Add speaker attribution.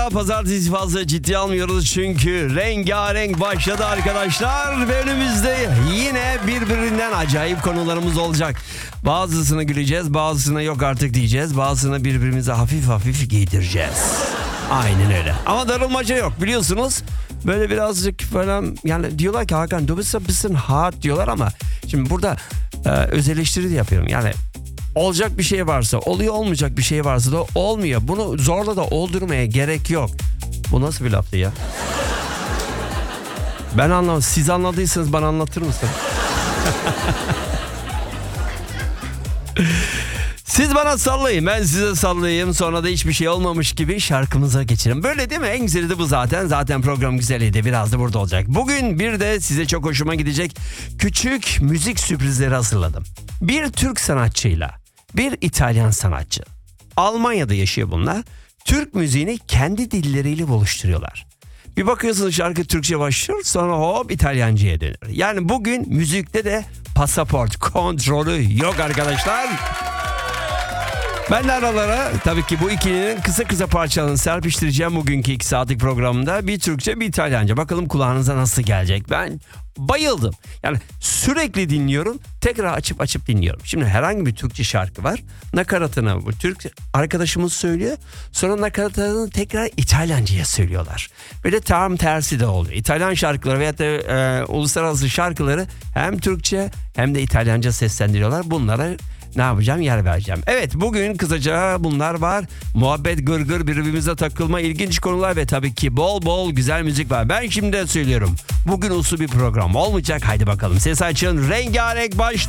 Speaker 1: Pazartesi fazla ciddiye almıyoruz çünkü rengarenk başladı arkadaşlar. Ve önümüzde yine birbirinden acayip konularımız olacak. Bazısına güleceğiz, bazısına yok artık diyeceğiz. Bazısına birbirimize hafif hafif giydireceğiz. Aynen öyle. Ama darılmaca yok biliyorsunuz. Böyle birazcık falan yani diyorlar ki Hakan du bist hard diyorlar ama şimdi burada öz eleştiri de yapıyorum. Yani olacak bir şey varsa oluyor, olmayacak bir şey varsa da olmuyor. Bunu zorla da oldurmaya gerek yok. Bu nasıl bir laftı ya? Ben anlamadım. Siz anladıysanız bana anlatır mısın? Siz bana sallayın, ben size sallayayım, sonra da hiçbir şey olmamış gibi şarkımıza geçelim. Böyle değil mi? En güzeli de bu zaten. Zaten program güzeliydi. Biraz da burada olacak. Bugün bir de size çok hoşuma gidecek küçük müzik sürprizleri hazırladım. Bir Türk sanatçıyla bir İtalyan sanatçı. Almanya'da yaşıyor bunlar. Türk müziğini kendi dilleriyle buluşturuyorlar. Bir bakıyorsunuz şarkı Türkçe başlıyor, sonra hop İtalyanca'ya dönüyor. Yani bugün müzikte de pasaport kontrolü yok arkadaşlar. Ben de aralara tabii ki bu ikilinin kısa parçalarını serpiştireceğim bugünkü 2 saatlik programda. Bir Türkçe bir İtalyanca. Bakalım kulağınıza nasıl gelecek. Ben bayıldım. Yani sürekli dinliyorum. Tekrar açıp dinliyorum. Şimdi herhangi bir Türkçe şarkı var. Nakaratını bu Türk arkadaşımız söylüyor. Sonra nakaratını tekrar İtalyanca'ya söylüyorlar. Böyle tam tersi de oluyor. İtalyan şarkıları veyahut da uluslararası şarkıları hem Türkçe hem de İtalyanca seslendiriyorlar. Bunlara ne yapacağım? Yer vereceğim. Evet, bugün kısaca bunlar var. Muhabbet, gırgır, birbirimize takılma, ilginç konular ve tabii ki bol güzel müzik var. Ben şimdi de söylüyorum. Bugün uslu bir program olmayacak. Haydi bakalım. Ses açın. Rengarenk başlıyor.